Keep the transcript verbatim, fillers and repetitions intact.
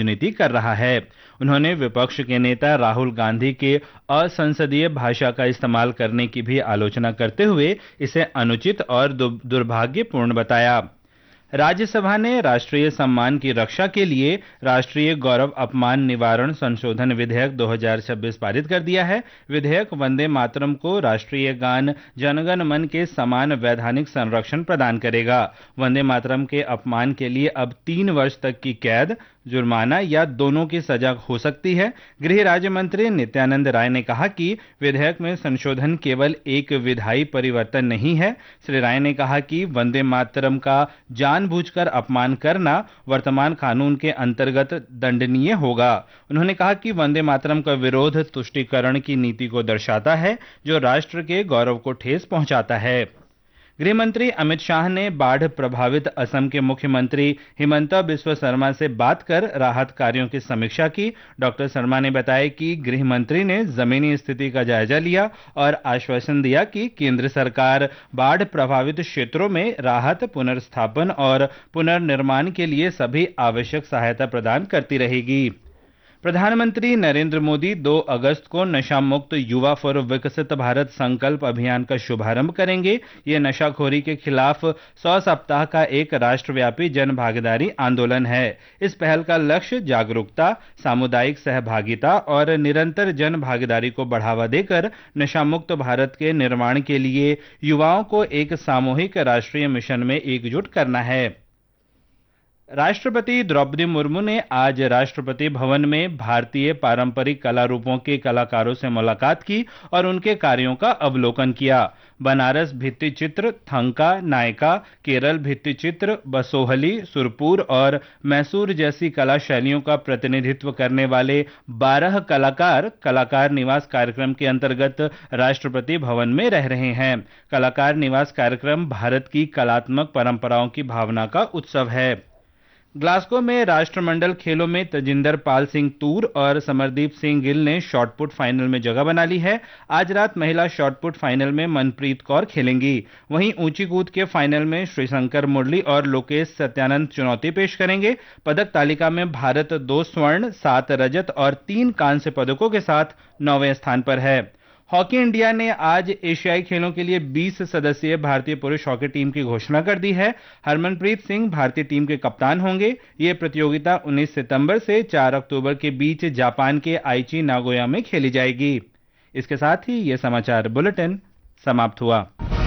राजनीति कर रहा है। उन्होंने विपक्ष के नेता राहुल गांधी के असंसदीय भाषा का इस्तेमाल करने की भी आलोचना करते हुए इसे अनुचित और दुर्भाग्यपूर्ण बताया। राज्यसभा ने राष्ट्रीय सम्मान की रक्षा के लिए राष्ट्रीय गौरव अपमान निवारण संशोधन विधेयक दो हज़ार छब्बीस पारित कर दिया है। विधेयक वंदे मातरम को राष्ट्रीय गान जनगण मन के समान वैधानिक संरक्षण प्रदान करेगा। वंदे मातरम के अपमान के लिए अब तीन वर्ष तक की कैद, जुर्माना या दोनों की सजा हो सकती है। गृह राज्य मंत्री नित्यानंद राय ने कहा कि विधेयक में संशोधन केवल एक विधायी परिवर्तन नहीं है। श्री राय ने कहा कि वंदे मातरम का जानबूझकर अपमान करना वर्तमान कानून के अंतर्गत दंडनीय होगा। उन्होंने कहा कि वंदे मातरम का विरोध तुष्टीकरण की नीति को दर्शाता है, जो राष्ट्र के गौरव को ठेस पहुंचाता है। गृह मंत्री अमित शाह ने बाढ़ प्रभावित असम के मुख्यमंत्री हिमंता बिस्वा शर्मा से बात कर राहत कार्यों की समीक्षा की। डॉक्टर शर्मा ने बताया कि गृह मंत्री ने जमीनी स्थिति का जायजा लिया और आश्वासन दिया कि केंद्र सरकार बाढ़ प्रभावित क्षेत्रों में राहत, पुनर्स्थापन और पुनर्निर्माण के लिए सभी आवश्यक सहायता प्रदान करती रहेगी। प्रधानमंत्री नरेंद्र मोदी दो अगस्त को नशा मुक्त युवा फॉर विकसित भारत संकल्प अभियान का शुभारंभ करेंगे। ये नशाखोरी के खिलाफ सौ सप्ताह का एक राष्ट्रव्यापी जन भागीदारी आंदोलन है। इस पहल का लक्ष्य जागरूकता, सामुदायिक सहभागिता और निरंतर जन भागीदारी को बढ़ावा देकर नशा मुक्त भारत के निर्माण के लिए युवाओं को एक सामूहिक राष्ट्रीय मिशन में एकजुट करना है। राष्ट्रपति द्रौपदी मुर्मू ने आज राष्ट्रपति भवन में भारतीय पारंपरिक कला रूपों के कलाकारों से मुलाकात की और उनके कार्यों का अवलोकन किया। बनारस भित्ति चित्र, थंका, नायका, केरल भित्ति चित्र, बसोहली, सुरपुर और मैसूर जैसी कला शैलियों का प्रतिनिधित्व करने वाले बारह कलाकार कलाकार निवास कार्यक्रम के अंतर्गत राष्ट्रपति भवन में रह रहे हैं। कलाकार निवास कार्यक्रम भारत की कलात्मक परंपराओं की भावना का उत्सव है। ग्लासगो में राष्ट्रमंडल खेलों में तजिंदर पाल सिंह तूर और समरदीप सिंह गिल ने शॉटपुट फाइनल में जगह बना ली है। आज रात महिला शॉटपुट फाइनल में मनप्रीत कौर खेलेंगी। वहीं ऊंची कूद के फाइनल में श्रीशंकर मुरली और लोकेश सत्यानंद चुनौती पेश करेंगे। पदक तालिका में भारत दो स्वर्ण, सात रजत और तीन कांस्य पदकों के साथ नौवें स्थान पर है। हॉकी इंडिया ने आज एशियाई खेलों के लिए बीस सदस्यीय भारतीय पुरुष हॉकी टीम की घोषणा कर दी है। हरमनप्रीत सिंह भारतीय टीम के कप्तान होंगे। ये प्रतियोगिता उन्नीस सितंबर से चार अक्टूबर के बीच जापान के आईची नागोया में खेली जाएगी। इसके साथ ही ये समाचार बुलेटिन समाप्त हुआ।